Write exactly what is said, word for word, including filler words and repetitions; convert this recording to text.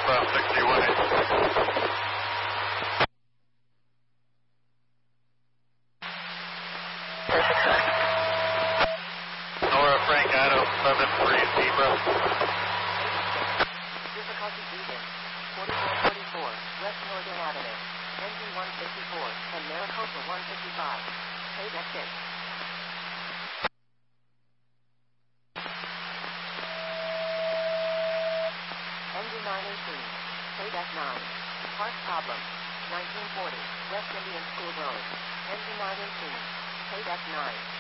southbound sixty-one eight. Nora Frank Idaho seven three Zebra. Difficulty Egan, forty-four forty-four, West Northern Avenue, engine one fifty-four, and Maricopa one fifty-five. Payback six. Engine nine eighteen, Payback nine. Part problem, nineteen forty, West Indian School Road, engine nine eighteen, Payback nine.